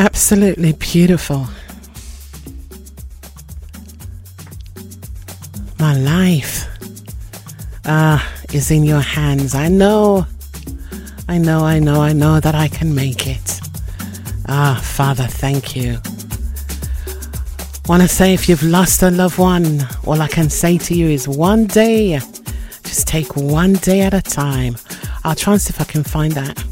Absolutely beautiful. My life is in your hands. I know that I can make it. Father, thank you. Want to say, if you've lost a loved one, all I can say to you is one day. Just take one day at a time. I'll try and see if I can find that.